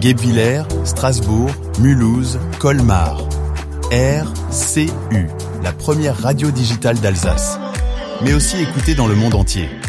Guebwiller, Strasbourg, Mulhouse, Colmar. RCU, la première radio digitale d'Alsace. Mais aussi écoutée dans le monde entier.